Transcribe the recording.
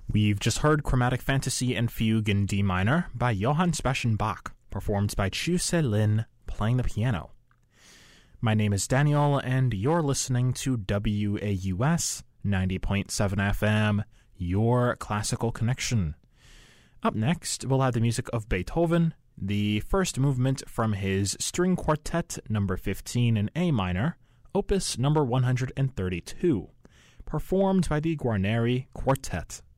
We've just heard Chromatic Fantasy and Fugue in D minor by Johann Sebastian Bach, performed by Chu Se-lin playing the piano. My name is Daniel, and you're listening to WAUS 90.7 FM, your classical connection. Up next, we'll have the music of Beethoven, the first movement from his String Quartet number 15 in A minor, opus number 132, performed by the Guarneri Quartet.